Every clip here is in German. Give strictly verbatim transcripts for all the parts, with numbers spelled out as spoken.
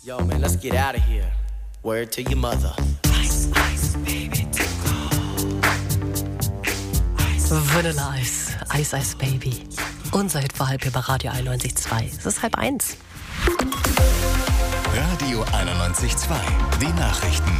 Yo, man, let's get out of here. Word to your mother. Ice, ice, baby, to go. Ice, Vanilla Ice, Ice, Ice, Baby. Unser Hit war halb hier bei Radio einundneunzig Komma zwei. Es ist halb eins. Radio einundneunzig Komma zwei. Die Nachrichten.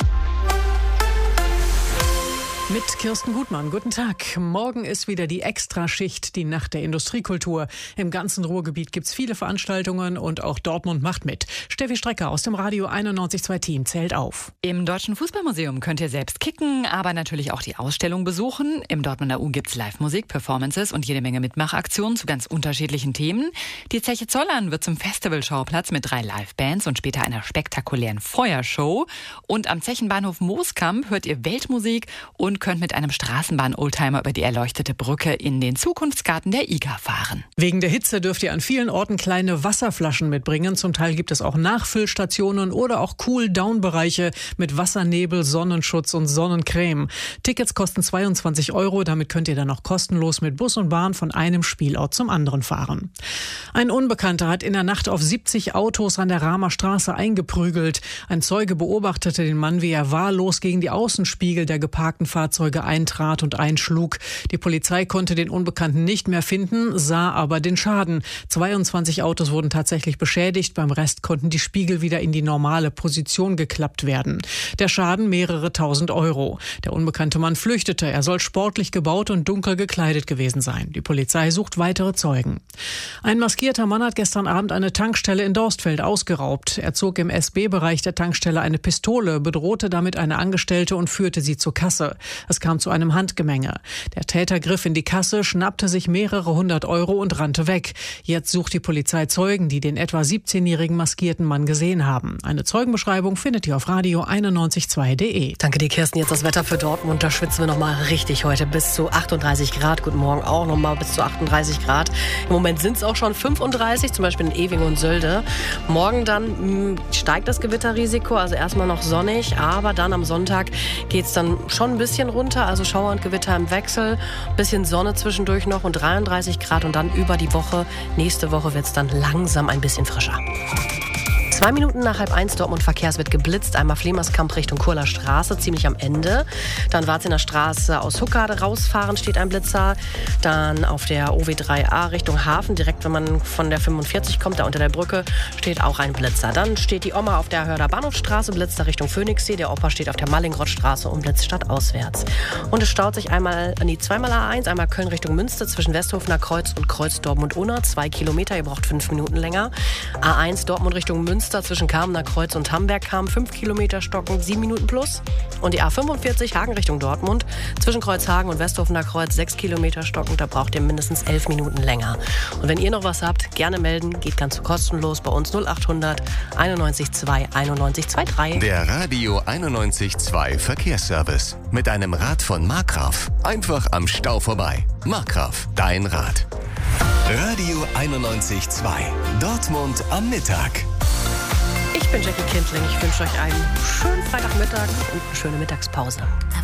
Mit Kirsten Gutmann. Guten Tag. Morgen ist wieder die Extraschicht, die Nacht der Industriekultur. Im ganzen Ruhrgebiet gibt's viele Veranstaltungen und auch Dortmund macht mit. Steffi Strecker aus dem Radio einundneunzig Komma zwei Team zählt auf. Im Deutschen Fußballmuseum könnt ihr selbst kicken, aber natürlich auch die Ausstellung besuchen. Im Dortmunder U gibt's Live-Musik, Performances und jede Menge Mitmachaktionen zu ganz unterschiedlichen Themen. Die Zeche Zollern wird zum Festivalschauplatz mit drei Live-Bands und später einer spektakulären Feuershow. Und am Zechenbahnhof Mooskamp hört ihr Weltmusik und könnt mit einem Straßenbahn-Oldtimer über die erleuchtete Brücke in den Zukunftsgarten der I G A fahren. Wegen der Hitze dürft ihr an vielen Orten kleine Wasserflaschen mitbringen. Zum Teil gibt es auch Nachfüllstationen oder auch Cool-Down-Bereiche mit Wassernebel, Sonnenschutz und Sonnencreme. Tickets kosten zweiundzwanzig Euro. Damit könnt ihr dann auch kostenlos mit Bus und Bahn von einem Spielort zum anderen fahren. Ein Unbekannter hat in der Nacht auf siebzig Autos an der Rahmer Straße eingeprügelt. Ein Zeuge beobachtete den Mann, wie er wahllos gegen die Außenspiegel der geparkten Fahrzeuge eintrat und einschlug. Die Polizei konnte den Unbekannten nicht mehr finden, sah aber den Schaden. zweiundzwanzig Autos wurden tatsächlich beschädigt, beim Rest konnten die Spiegel wieder in die normale Position geklappt werden. Der Schaden mehrere tausend Euro. Der unbekannte Mann flüchtete. Er soll sportlich gebaut und dunkel gekleidet gewesen sein. Die Polizei sucht weitere Zeugen. Ein maskierter Mann hat gestern Abend eine Tankstelle in Dorstfeld ausgeraubt. Er zog im S B-Bereich der Tankstelle eine Pistole, bedrohte damit eine Angestellte und führte sie zur Kasse. Es kam zu einem Handgemenge. Der Täter griff in die Kasse, schnappte sich mehrere hundert Euro und rannte weg. Jetzt sucht die Polizei Zeugen, die den etwa siebzehnjährigen maskierten Mann gesehen haben. Eine Zeugenbeschreibung findet ihr auf radio einundneunzig Komma zwei punkt de. Danke dir, Kirsten. Jetzt das Wetter für Dortmund. Da schwitzen wir noch mal richtig heute. Bis zu achtunddreißig Grad. Guten Morgen auch noch mal bis zu achtunddreißig Grad. Im Moment sind es auch schon fünfunddreißig, zum Beispiel in Ewing und Sölde. Morgen dann mh, steigt das Gewitterrisiko. Also erstmal noch sonnig, aber dann am Sonntag geht es dann schon ein bisschen runter, also Schauer und Gewitter im Wechsel, bisschen Sonne zwischendurch noch und dreiunddreißig Grad und dann über die Woche, nächste Woche wird es dann langsam ein bisschen frischer. Zwei Minuten nach halb eins Dortmund Verkehrs wird geblitzt. Einmal Flemerskamp Richtung Kurler Straße, ziemlich am Ende. Dann Warzener Straße aus Huckade rausfahren, steht ein Blitzer. Dann auf der O W drei A Richtung Hafen, direkt wenn man von der fünfundvierzig kommt, da unter der Brücke, steht auch ein Blitzer. Dann steht die Oma auf der Hörder Bahnhofstraße, blitzt da Richtung Phoenixsee. Der Opa steht auf der Mallingrottstraße und blitzt stadtauswärts. Und es staut sich einmal, nee, zweimal A eins, einmal Köln Richtung Münster zwischen Westhofener Kreuz und Kreuz Dortmund-Unna. Zwei Kilometer, ihr braucht fünf Minuten länger. A eins Dortmund Richtung Münster zwischen Kamener Kreuz und Hamberg kam fünf Kilometer stocken, sieben Minuten plus. Und die A fünfundvierzig Hagen Richtung Dortmund zwischen Kreuzhagen und Westhofener Kreuz sechs Kilometer stocken, da braucht ihr mindestens elf Minuten länger. Und wenn ihr noch was habt, gerne melden, geht ganz kostenlos bei uns null achthundert einundneunzig zwei einundneunzig drei. Der Radio einundneunzig Komma zwei Verkehrsservice. Mit einem Rad von Markgraf. Einfach am Stau vorbei. Markgraf, dein Rad. Radio einundneunzig Komma zwei. Dortmund am Mittag. Ich bin Jackie Kindling. Ich wünsche euch einen schönen Freitagmittag und eine schöne Mittagspause.